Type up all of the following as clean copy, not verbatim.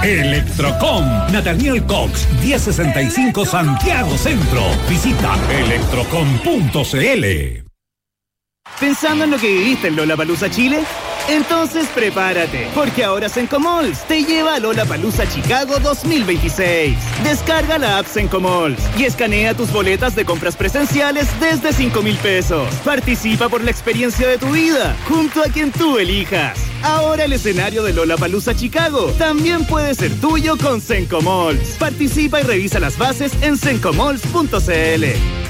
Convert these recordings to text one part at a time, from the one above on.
Electrocom, Nathaniel Cox, 1065 Santiago Centro. Visita electrocom.cl. ¿Pensando en lo que viviste en Lollapalooza Chile? Entonces prepárate, porque ahora Sencomalls te lleva a Lollapalooza Chicago 2026. Descarga la app Sencomalls y escanea tus boletas de compras presenciales desde 5,000 pesos. Participa por la experiencia de tu vida, junto a quien tú elijas. Ahora el escenario de Lollapalooza Chicago también puede ser tuyo con Sencomalls. Participa y revisa las bases en sencomalls.cl.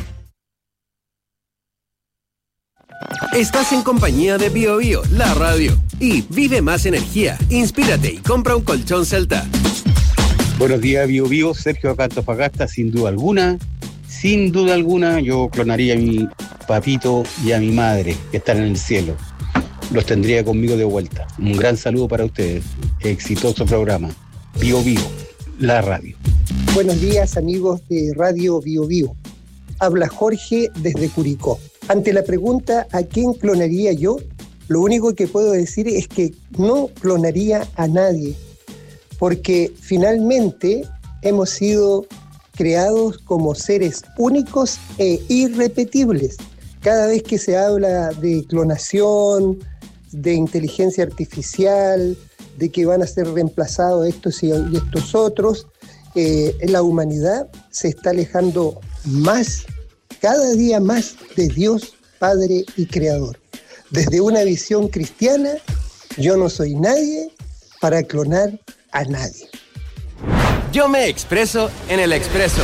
Estás en compañía de BioBio, la radio. Y vive más energía, inspírate y compra un colchón Celta. Buenos días, BioBio. Sergio acá, Antofagasta. Sin duda alguna, yo clonaría a mi papito y a mi madre, que están en el cielo. Los tendría conmigo de vuelta. Un gran saludo para ustedes. Exitoso programa. BioBio, la radio. Buenos días, amigos de Radio BioBio. Habla Jorge desde Curicó. Ante la pregunta ¿a quién clonaría yo? Lo único que puedo decir es que no clonaría a nadie, porque finalmente hemos sido creados como seres únicos e irrepetibles. Cada vez que se habla de clonación, de inteligencia artificial, de que van a ser reemplazados estos y estos otros, la humanidad se está alejando más, cada día más, de Dios, Padre y Creador. Desde una visión cristiana, yo no soy nadie para clonar a nadie. Yo me expreso en el Expreso.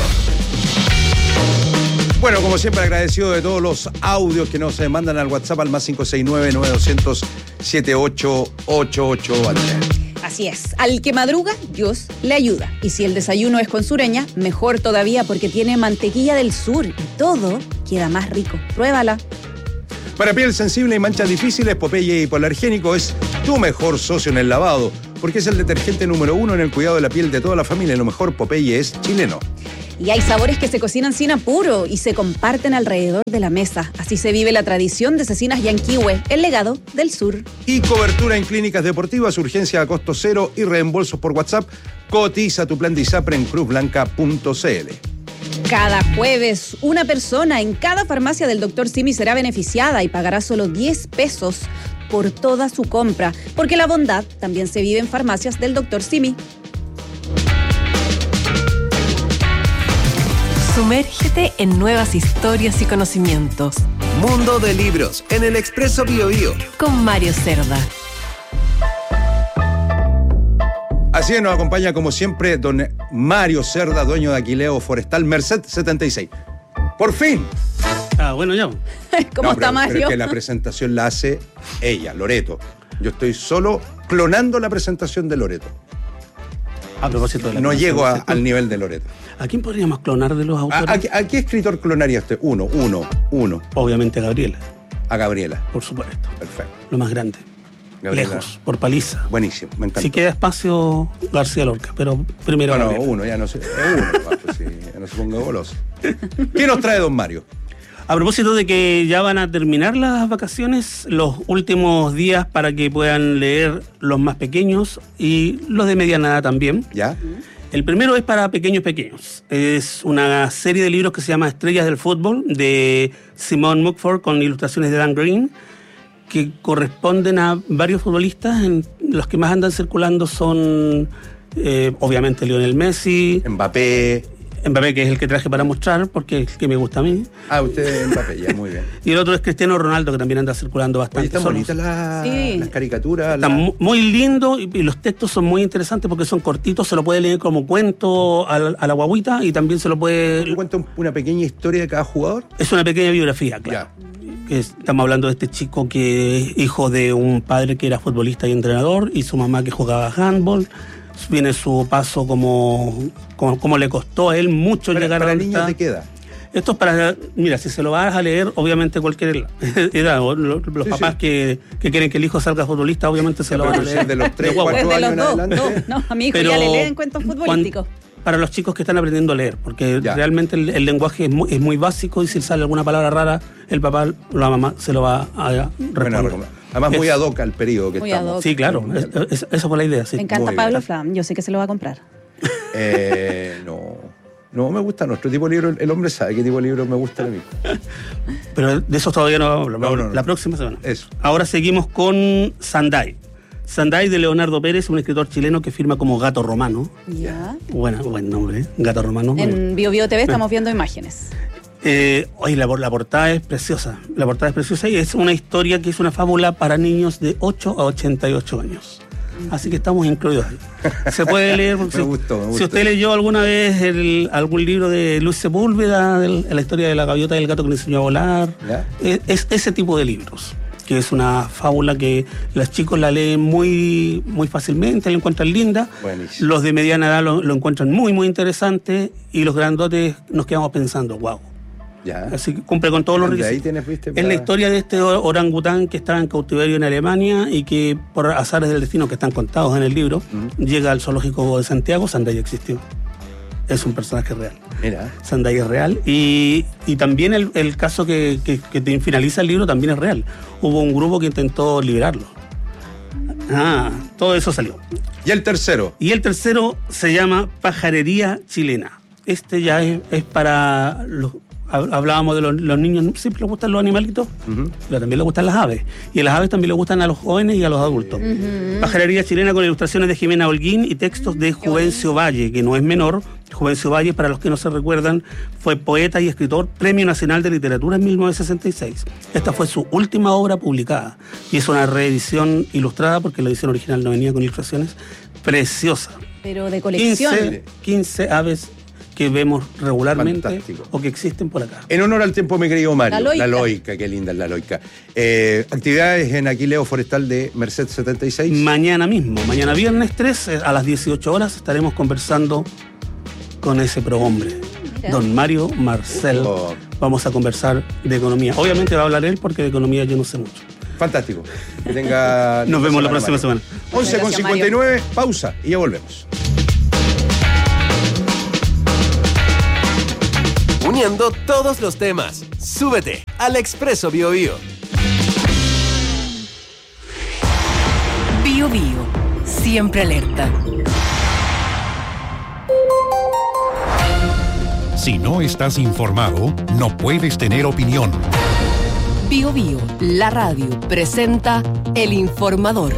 Bueno, como siempre, agradecido de todos los audios que nos mandan al WhatsApp al más 569-9200-7888. Así es, al que madruga, Dios le ayuda. Y si el desayuno es con sureña, mejor todavía porque tiene mantequilla del sur y todo queda más rico. Pruébala. Para piel sensible y manchas difíciles, Popeye Hipoalergénico es tu mejor socio en el lavado, porque es el detergente número 1 en el cuidado de la piel de toda la familia. Lo mejor, Popeye es chileno. Y hay sabores que se cocinan sin apuro y se comparten alrededor de la mesa. Así se vive la tradición de Cecinas Yanquihue, el legado del sur. Y cobertura en clínicas deportivas, urgencia a costo cero y reembolsos por WhatsApp. Cotiza tu plan de ISAPRE en cruzblanca.cl. Cada jueves, una persona en cada farmacia del Dr. Simi será beneficiada y pagará solo 10 pesos por toda su compra, porque la bondad también se vive en farmacias del Dr. Simi. Sumérgete en nuevas historias y conocimientos. Mundo de libros en el Expreso BioBio. Con Mario Cerda. Así es, nos acompaña como siempre don Mario Cerda, dueño de Aquileo Forestal Merced 76. ¡Por fin! Bueno, ya. ¿Cómo está Mario? Pero es que la presentación la hace ella, Loreto. Yo estoy solo clonando la presentación de Loreto. A propósito de la no llego al nivel de Loreto. ¿A quién podríamos clonar de los autores? ¿A qué escritor clonaría usted? Uno. Obviamente a Gabriela. A Gabriela. Por supuesto. Perfecto. Lo más grande. Gabriela. Lejos, por paliza. Buenísimo, me encanta. Si queda espacio, García Lorca, pero primero No, Gabriela. uno, ya no sé. Pues sí, ya no se ponga goloso. ¿Qué nos trae don Mario? A propósito de que ya van a terminar las vacaciones, los últimos días para que puedan leer los más pequeños y los de mediana edad también. ¿Ya? El primero es para pequeños. Es una serie de libros que se llama Estrellas del Fútbol, de Simone Mugford, con ilustraciones de Dan Green, que corresponden a varios futbolistas. Los que más andan circulando son, obviamente, Lionel Messi. Mbappé, que es el que traje para mostrar, porque es el que me gusta a mí. Usted Mbappé, ya, muy bien. Y el otro es Cristiano Ronaldo, que también anda circulando bastante. Oye, están bonitas las caricaturas. Están muy lindo y los textos son muy interesantes porque son cortitos, se lo puede leer como cuento a la guaguita y también se lo puede... ¿Cuenta una pequeña historia de cada jugador? Es una pequeña biografía, claro. Estamos hablando de este chico que es hijo de un padre que era futbolista y entrenador y su mamá que jugaba handball. Viene su paso como le costó a él mucho llegar a la niños de qué edad. Esto es para, mira, si se lo vas a leer, obviamente cualquier edad. Los papás que quieren que el hijo salga futbolista, obviamente se lo van a leer. De los 3, 4 años en adelante. No, a mi hijo ya le leen cuentos futbolísticos. Para los chicos que están aprendiendo a leer, porque realmente el lenguaje es muy básico y si sale alguna palabra rara, el papá o la mamá se lo va a responder. Además, muy ad hoc al periodo que Muy estamos. ad hoc. Sí, claro, eso fue la idea. Sí. Me encanta Muy Pablo bien. Flam, yo sé que se lo va a comprar. No me gusta nuestro tipo de libro. El hombre sabe qué tipo de libro me gusta a mí. Pero de eso todavía no vamos a hablar. No. La próxima semana. Eso. Ahora seguimos con Sandai. Sandai de Leonardo Pérez, un escritor chileno que firma como Gato Romano. Ya. Buen nombre, ¿eh? Gato Romano. En BioBio TV estamos viendo imágenes. Oye, la portada es preciosa. La portada es preciosa y es una historia que es una fábula para niños de 8 a 88 años. Así que estamos incluidos ahí. Se puede leer. Me gustó. Si usted leyó alguna vez algún libro de Luis Sepúlveda, la historia de la gaviota y el gato que le enseñó a volar, ¿Ya? es ese tipo de libros, que es una fábula que los chicos la leen muy, muy fácilmente, la encuentran linda. Buenísimo. Los de mediana edad lo encuentran muy, muy interesante y los grandotes nos quedamos pensando, wow. Ya. Así que cumple con todos los De ahí requisitos. tienes, viste, Es la historia de este orangután que estaba en cautiverio en Alemania y que por azares del destino que están contados en el libro, llega al zoológico de Santiago. Sandai existió. Es un personaje real. Mira. Sandai es real. Y también el caso que finaliza el libro también es real. Hubo un grupo que intentó liberarlo. Todo eso salió. ¿Y el tercero? Y el tercero se llama Pajarería Chilena. Este ya es para los... Hablábamos de los niños, siempre les gustan los animalitos, pero también les gustan las aves. Y a las aves también les gustan a los jóvenes y a los adultos. Pajarería Chilena con ilustraciones de Jimena Holguín y textos de Juvencio Valle, que no es menor. Juvencio Valle, para los que no se recuerdan, fue poeta y escritor, Premio Nacional de Literatura en 1966. Esta fue su última obra publicada. Y es una reedición ilustrada, porque la edición original no venía con ilustraciones, preciosa. Pero de colección. 15 aves que vemos regularmente. Fantástico. O que existen por acá. En honor al tiempo, mi querido Mario. La Loica. Qué linda es la Loica. Actividades en Aquileo Forestal de Merced 76. Mañana mismo, mañana viernes 3, a las 18 horas, estaremos conversando con ese prohombre, don Mario Marcel. Oh. Vamos a conversar de economía. Obviamente va a hablar él porque de economía yo no sé mucho. Fantástico. Que tenga... Nos vemos la próxima semana. 11:59, pausa y ya volvemos. Uniendo todos los temas. Súbete al Expreso BioBio. BioBio, siempre alerta. Si no estás informado, no puedes tener opinión. BioBio, la radio, presenta El Informador.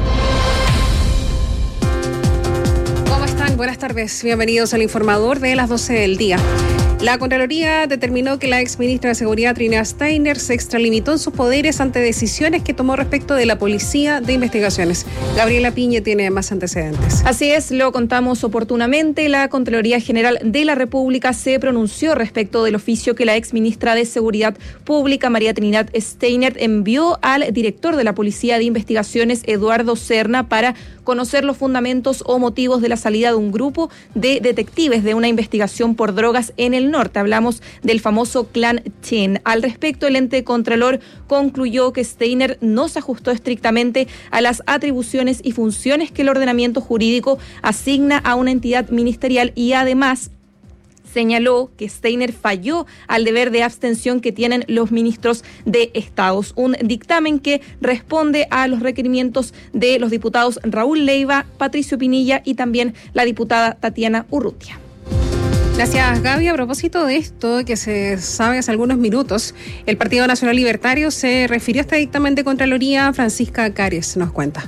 ¿Cómo están? Buenas tardes. Bienvenidos al Informador de las 12 del día. La Contraloría determinó que la exministra de Seguridad, Trinidad Steiner, se extralimitó en sus poderes ante decisiones que tomó respecto de la Policía de Investigaciones. Gabriela Piñe tiene más antecedentes. Así es, lo contamos oportunamente. La Contraloría General de la República se pronunció respecto del oficio que la exministra de Seguridad Pública, María Trinidad Steiner, envió al director de la Policía de Investigaciones, Eduardo Serna, para conocer los fundamentos o motivos de la salida de un grupo de detectives de una investigación por drogas en el norte. Hablamos del famoso Clan Chen. Al respecto, el ente contralor concluyó que Steiner no se ajustó estrictamente a las atribuciones y funciones que el ordenamiento jurídico asigna a una entidad ministerial y además señaló que Steiner falló al deber de abstención que tienen los ministros de Estados. Un dictamen que responde a los requerimientos de los diputados Raúl Leiva, Patricio Pinilla y también la diputada Tatiana Urrutia. Gracias, Gaby. A propósito de esto, que se sabe hace algunos minutos, el Partido Nacional Libertario se refirió a este dictamen de Contraloría. Francisca Caries nos cuenta.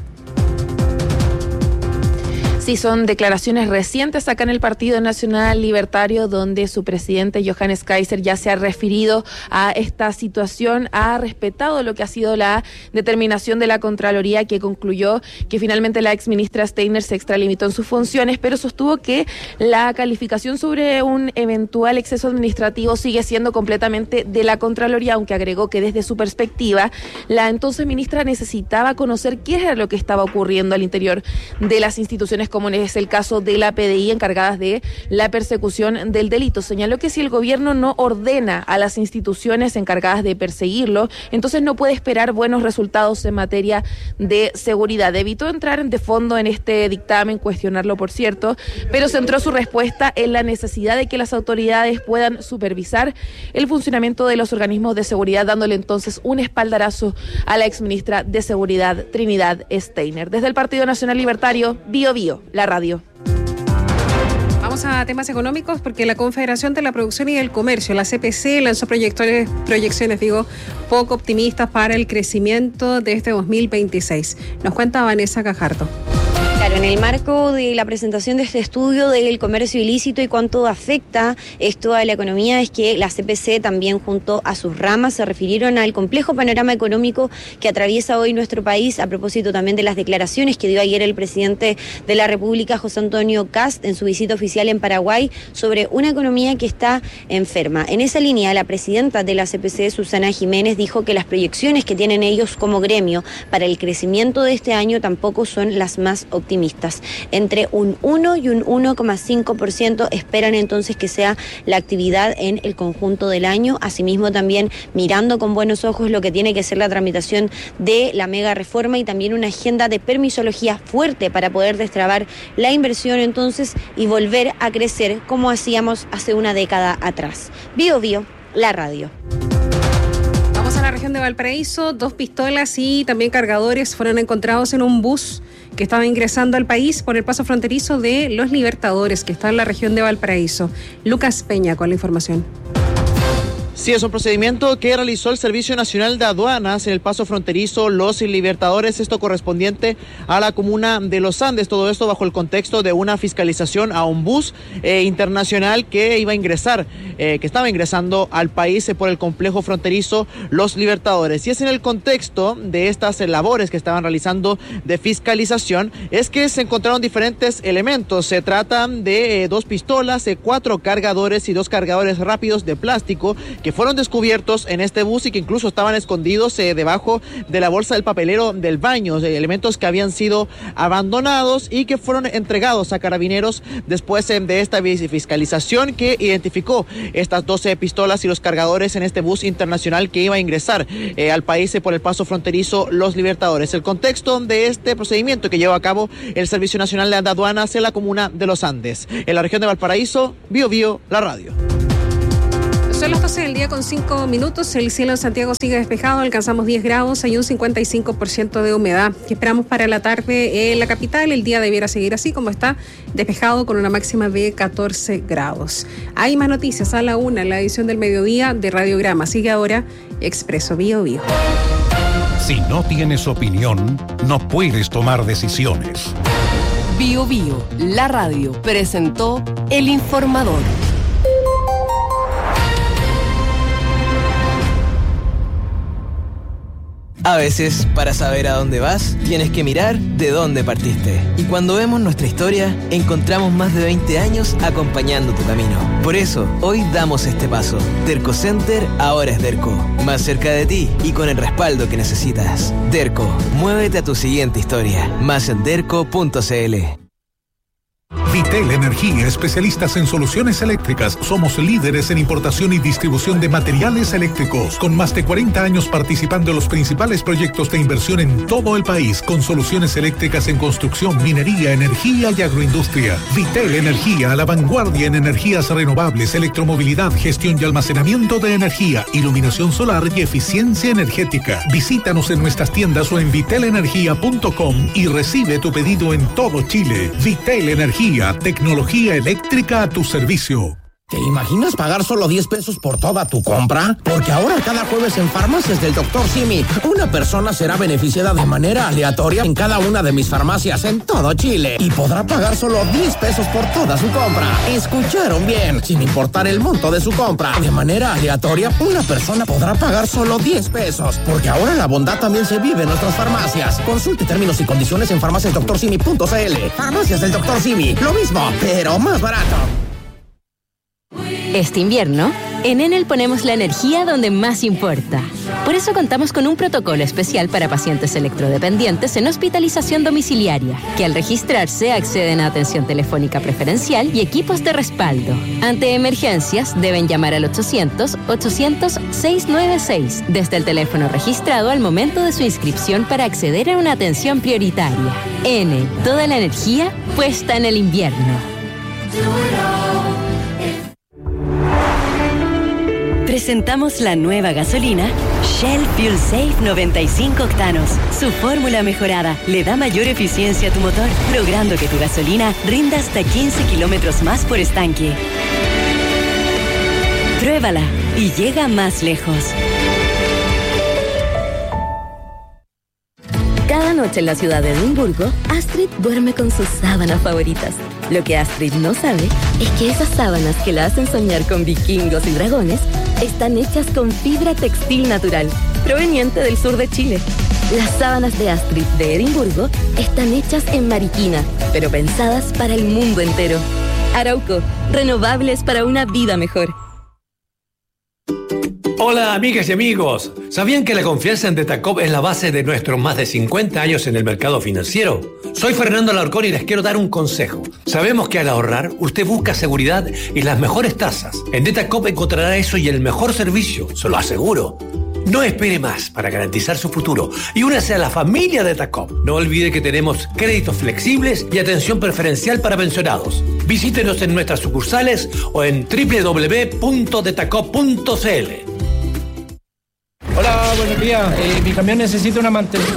Sí, son declaraciones recientes acá en el Partido Nacional Libertario, donde su presidente Johannes Kaiser ya se ha referido a esta situación, ha respetado lo que ha sido la determinación de la Contraloría, que concluyó que finalmente la exministra Steiner se extralimitó en sus funciones, pero sostuvo que la calificación sobre un eventual exceso administrativo sigue siendo completamente de la Contraloría, aunque agregó que desde su perspectiva, la entonces ministra necesitaba conocer qué era lo que estaba ocurriendo al interior de las instituciones como es el caso de la PDI, encargadas de la persecución del delito. Señaló que si el gobierno no ordena a las instituciones encargadas de perseguirlo, entonces no puede esperar buenos resultados en materia de seguridad. Evitó entrar de fondo en este dictamen, cuestionarlo por cierto, pero centró su respuesta en la necesidad de que las autoridades puedan supervisar el funcionamiento de los organismos de seguridad, dándole entonces un espaldarazo a la exministra de Seguridad, Trinidad Steiner. Desde el Partido Nacional Libertario, Bio Bio, la radio. Vamos a temas económicos porque la Confederación de la Producción y el Comercio, la CPC, lanzó proyecciones poco optimistas para el crecimiento de este 2026. Nos cuenta Vanessa Cajardo. Claro, en el marco de la presentación de este estudio del comercio ilícito y cuánto afecta esto a la economía, es que la CPC también junto a sus ramas se refirieron al complejo panorama económico que atraviesa hoy nuestro país, a propósito también de las declaraciones que dio ayer el presidente de la República, José Antonio Kast, en su visita oficial en Paraguay, sobre una economía que está enferma. En esa línea, la presidenta de la CPC, Susana Jiménez, dijo que las proyecciones que tienen ellos como gremio para el crecimiento de este año tampoco son las más optimistas. Entre un 1 y un 1,5% esperan entonces que sea la actividad en el conjunto del año. Asimismo, también mirando con buenos ojos lo que tiene que ser la tramitación de la mega reforma y también una agenda de permisología fuerte para poder destrabar la inversión entonces y volver a crecer como hacíamos hace una década atrás. Bio Bio, la radio. Vamos a la región de Valparaíso. 2 pistolas y también cargadores fueron encontrados en un bus que estaba ingresando al país por el paso fronterizo de Los Libertadores, que está en la región de Valparaíso. Lucas Peña con la información. Sí, es un procedimiento que realizó el Servicio Nacional de Aduanas en el paso fronterizo Los Libertadores, esto correspondiente a la comuna de Los Andes, todo esto bajo el contexto de una fiscalización a un bus internacional que iba a ingresar, que estaba ingresando al país por el complejo fronterizo Los Libertadores. Y es en el contexto de estas labores que estaban realizando de fiscalización, es que se encontraron diferentes elementos. Se tratan de 2 pistolas, 4 cargadores y 2 cargadores rápidos de plástico que fueron descubiertos en este bus y que incluso estaban escondidos debajo de la bolsa del papelero del baño, elementos que habían sido abandonados y que fueron entregados a carabineros después de esta fiscalización que identificó estas 12 pistolas y los cargadores en este bus internacional que iba a ingresar al país por el paso fronterizo Los Libertadores. El contexto de este procedimiento que lleva a cabo el Servicio Nacional de Aduanas en la comuna de Los Andes. En la región de Valparaíso, Bio Bio, la radio. Son las 12 del día con 5 minutos. El cielo en Santiago sigue despejado, alcanzamos 10 grados, hay un 55% de humedad. ¿Qué esperamos para la tarde en la capital? El día debiera seguir así como está, despejado con una máxima de 14 grados. Hay más noticias a la 1 en la edición del mediodía de Radiograma. Sigue ahora Expreso Bio Bio. Si no tienes opinión, no puedes tomar decisiones. Bio Bio, la radio, presentó El Informador. A veces, para saber a dónde vas, tienes que mirar de dónde partiste. Y cuando vemos nuestra historia, encontramos más de 20 años acompañando tu camino. Por eso, hoy damos este paso. Derco Center ahora es Derco. Más cerca de ti y con el respaldo que necesitas. Derco, muévete a tu siguiente historia. Más en derco.cl. Vitel Energía, especialistas en soluciones eléctricas. Somos líderes en importación y distribución de materiales eléctricos, con más de 40 años participando en los principales proyectos de inversión en todo el país, con soluciones eléctricas en construcción, minería, energía y agroindustria. Vitel Energía, a la vanguardia en energías renovables, electromovilidad, gestión y almacenamiento de energía, iluminación solar y eficiencia energética. Visítanos en nuestras tiendas o en vitelenergia.com y recibe tu pedido en todo Chile. Vitel Energía, tecnología eléctrica a tu servicio. ¿Te imaginas pagar solo 10 pesos por toda tu compra? Porque ahora cada jueves en Farmacias del Dr. Simi, una persona será beneficiada de manera aleatoria en cada una de mis farmacias en todo Chile y podrá pagar solo 10 pesos por toda su compra. ¿Escucharon bien? Sin importar el monto de su compra. De manera aleatoria, una persona podrá pagar solo 10 pesos. Porque ahora la bondad también se vive en nuestras farmacias. Consulte términos y condiciones en farmaciasdrsimi.cl. Farmacias del Dr. Simi, lo mismo, pero más barato. Este invierno, En Enel ponemos la energía donde más importa. Por eso contamos con un protocolo especial para pacientes electrodependientes en hospitalización domiciliaria, que al registrarse acceden a atención telefónica preferencial y equipos de respaldo. Ante emergencias, deben llamar al 800-800-696 desde el teléfono registrado al momento de su inscripción para acceder a una atención prioritaria. Enel, toda la energía puesta en el invierno. Presentamos la nueva gasolina Shell Fuel Safe 95 octanos. Su fórmula mejorada le da mayor eficiencia a tu motor, logrando que tu gasolina rinda hasta 15 kilómetros más por estanque. Pruébala y llega más lejos. Cada noche en la ciudad de Edimburgo, Astrid duerme con sus sábanas favoritas. Lo que Astrid no sabe es que esas sábanas que la hacen soñar con vikingos y dragones están hechas con fibra textil natural, proveniente del sur de Chile. Las sábanas de Astrid de Edimburgo están hechas en Mariquina, pero pensadas para el mundo entero. Arauco, renovables para una vida mejor. Hola amigas y amigos, ¿sabían que la confianza en Detacop es la base de nuestros más de 50 años en el mercado financiero? Soy Fernando Alarcón y les quiero dar un consejo. Sabemos que al ahorrar, usted busca seguridad y las mejores tasas. En Detacop encontrará eso y el mejor servicio, se lo aseguro. No espere más para garantizar su futuro y únase a la familia Detacop. No olvide que tenemos créditos flexibles y atención preferencial para pensionados. Visítenos en nuestras sucursales o en www.detacop.cl. Hola, buenos días. Mi camión necesita una mantención.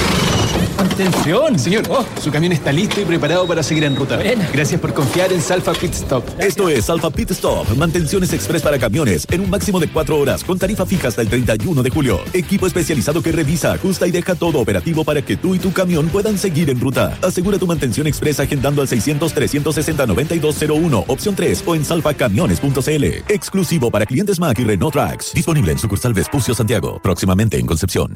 Señor, su camión está listo y preparado para seguir en ruta. Bueno. Gracias por confiar en Salfa Pit Stop. Esto es Salfa Pit Stop, mantenciones express para camiones en un máximo de 4 horas con tarifa fija hasta el 31 de julio. Equipo especializado que revisa, ajusta y deja todo operativo para que tú y tu camión puedan seguir en ruta. Asegura tu mantención express agendando al 600-360-9201, opción 3 o en salfacamiones.cl. Exclusivo para clientes Mack y Renault Trax. Disponible en sucursal Vespucio Santiago, próximamente en Concepción.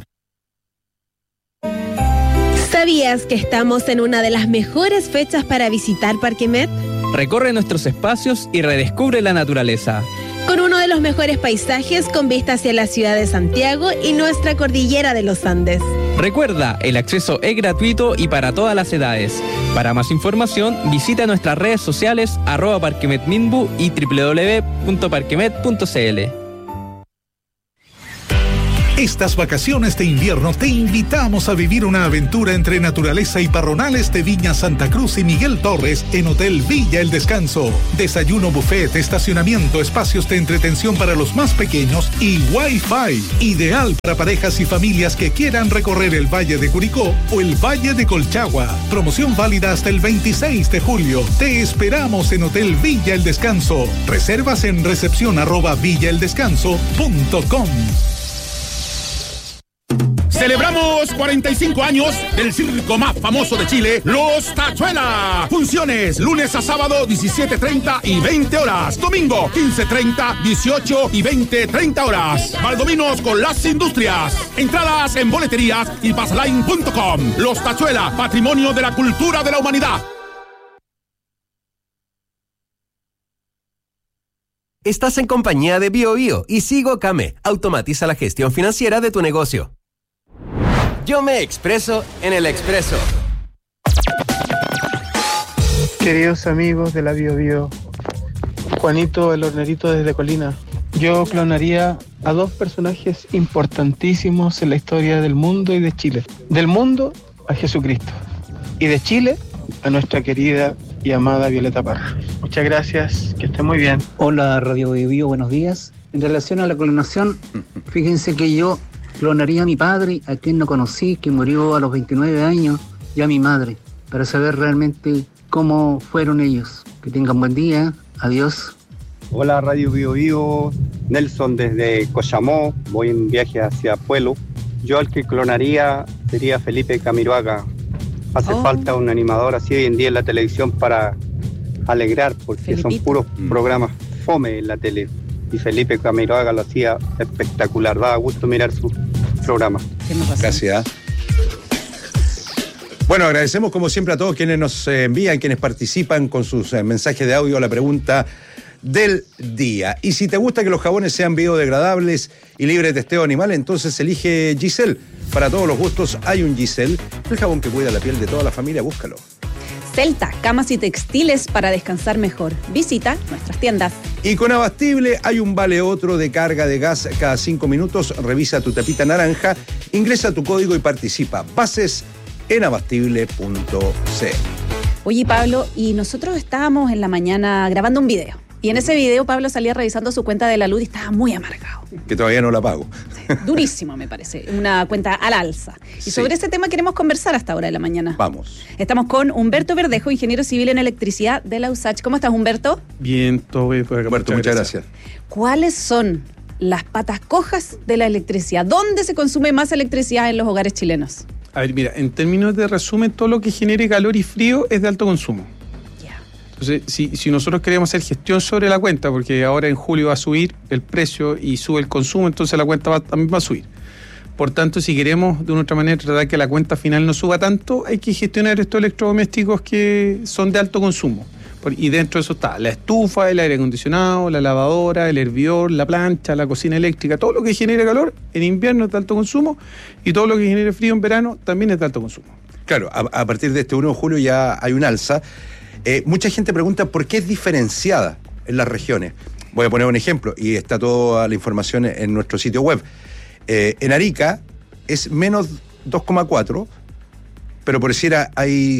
¿Sabías que estamos en una de las mejores fechas para visitar Parque Met? Recorre nuestros espacios y redescubre la naturaleza. Con uno de los mejores paisajes con vista hacia la ciudad de Santiago y nuestra cordillera de los Andes. Recuerda, el acceso es gratuito y para todas las edades. Para más información, visita nuestras redes sociales @parquemetminbu y www.parquemet.cl. Estas vacaciones de invierno te invitamos a vivir una aventura entre naturaleza y parronales de Viña Santa Cruz y Miguel Torres en Hotel Villa El Descanso. Desayuno, buffet, estacionamiento, espacios de entretención para los más pequeños y Wi-Fi. Ideal para parejas y familias que quieran recorrer el Valle de Curicó o el Valle de Colchagua. Promoción válida hasta el 26 de julio. Te esperamos en Hotel Villa El Descanso. Reservas en recepción@villaeldescanso.com. Celebramos 45 años del circo más famoso de Chile, Los Tachuela. Funciones lunes a sábado 17:30 y 20 horas. Domingo 15:30, 18 y 20:30 horas. Valdominos con las industrias. Entradas en boleterías y pasaline.com. Los Tachuela, patrimonio de la cultura de la humanidad. Estás en compañía de BioBio y Sigo Came. Automatiza la gestión financiera de tu negocio. Yo me expreso en el Expreso. Queridos amigos de la BioBio, Juanito el hornerito desde Colina. Yo clonaría a dos personajes importantísimos en la historia del mundo y de Chile. Del mundo, a Jesucristo. Y de Chile, a nuestra querida y amada Violeta Parra. Muchas gracias, que estén muy bien. Hola Radio BioBio, buenos días. En relación a la clonación, fíjense que yo clonaría a mi padre, a quien no conocí, que murió a los 29 años, y a mi madre, para saber realmente cómo fueron ellos. Que tengan buen día, adiós. Hola Radio BioBio, Nelson desde Cochamó, voy en viaje hacia Pueblo. Yo al que clonaría sería Felipe Camiroaga. Hace falta un animador así hoy en día en la televisión para alegrar, porque Felipito. Son puros programas fome en la tele. Y Felipe Camiroaga lo hacía espectacular, daba gusto mirar su programa. Gracias. Bueno, agradecemos como siempre a todos quienes nos envían, quienes participan con sus mensajes de audio a la pregunta del día. Y si te gusta que los jabones sean biodegradables y libres de testeo animal, entonces elige Giselle. Para todos los gustos hay un Giselle, el jabón que cuida la piel de toda la familia, búscalo. Celta, camas y textiles para descansar mejor. Visita nuestras tiendas. Y con Abastible hay un vale otro de carga de gas cada 5 minutos. Revisa tu tapita naranja, ingresa tu código y participa. Bases en abastible.cl. Oye, Pablo, y nosotros estábamos en la mañana grabando un video. Y en ese video Pablo salía revisando su cuenta de la luz y estaba muy amargado. Que todavía no la pago. Durísimo, me parece. Una cuenta al alza. Y sobre ese tema queremos conversar hasta ahora de la mañana. Vamos. Estamos con Humberto Verdejo, ingeniero civil en electricidad de la USACH. ¿Cómo estás, Humberto? Bien, todo bien. Humberto, muchas gracias. ¿Cuáles son las patas cojas de la electricidad? ¿Dónde se consume más electricidad en los hogares chilenos? A ver, mira, en términos de resumen, todo lo que genere calor y frío es de alto consumo. Entonces, si nosotros queremos hacer gestión sobre la cuenta, porque ahora en julio va a subir el precio y sube el consumo, entonces la cuenta también va a subir. Por tanto, si queremos de una otra manera tratar que la cuenta final no suba tanto, hay que gestionar estos electrodomésticos que son de alto consumo. Y dentro de eso está la estufa, el aire acondicionado, la lavadora, el hervidor, la plancha, la cocina eléctrica. Todo lo que genere calor en invierno es de alto consumo y todo lo que genere frío en verano también es de alto consumo. Claro, a partir de este 1 de julio ya hay un alza. Mucha gente pregunta por qué es diferenciada en las regiones. Voy a poner un ejemplo y está toda la información en nuestro sitio web. En Arica es menos 2,4, pero por decir hay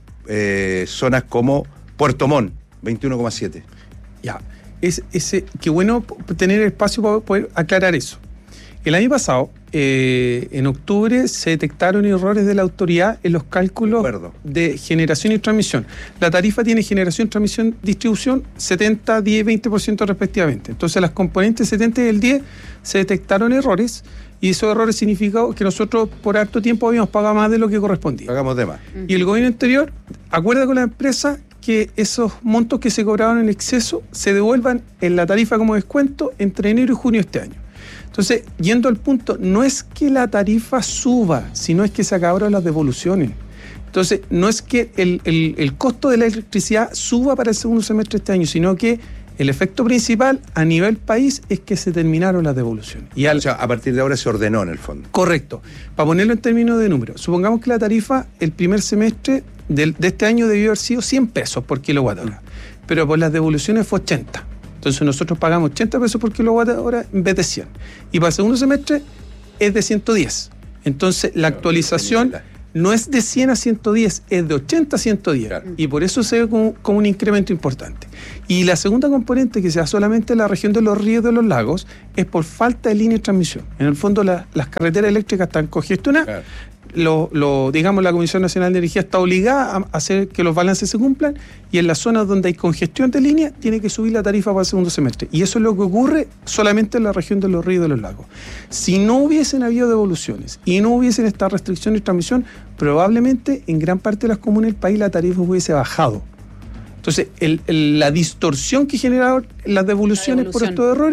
zonas como Puerto Montt, 21,7. Ya, qué bueno tener espacio para poder aclarar eso. El año pasado, en octubre, se detectaron errores de la autoridad en los cálculos de generación y transmisión. La tarifa tiene generación, transmisión, distribución, 70, 10, 20% respectivamente. Entonces, las componentes 70 y el 10 se detectaron errores y esos errores significaban que nosotros por harto tiempo habíamos pagado más de lo que correspondía. Pagamos de más. Y el gobierno anterior acuerda con la empresa que esos montos que se cobraron en exceso se devuelvan en la tarifa como descuento entre enero y junio de este año. Entonces, yendo al punto, no es que la tarifa suba, sino es que se acabaron las devoluciones. Entonces, no es que el costo de la electricidad suba para el segundo semestre de este año, sino que el efecto principal a nivel país es que se terminaron las devoluciones. O sea, a partir de ahora se ordenó en el fondo. Correcto. Para ponerlo en términos de números, supongamos que la tarifa el primer semestre de este año debió haber sido 100 pesos por kilowatt hora, pero por las devoluciones fue 80. Entonces nosotros pagamos 80 pesos por kilowatt hora en vez de 100. Y para el segundo semestre es de 110. Entonces la actualización no es de 100 a 110, es de 80 a 110. Claro. Y por eso se ve como un incremento importante. Y la segunda componente, que se da solamente en la región de los ríos y de los lagos, es por falta de línea de transmisión. En el fondo las carreteras eléctricas están congestionadas. Claro. Digamos, la Comisión Nacional de Energía está obligada a hacer que los balances se cumplan y en las zonas donde hay congestión de línea tiene que subir la tarifa para el segundo semestre. Y eso es lo que ocurre solamente en la región de los ríos y de los lagos. Si no hubiesen habido devoluciones y no hubiesen esta restricción de transmisión, probablemente en gran parte de las comunas del país la tarifa hubiese bajado. Entonces, la distorsión que generaron las devoluciones por estos errores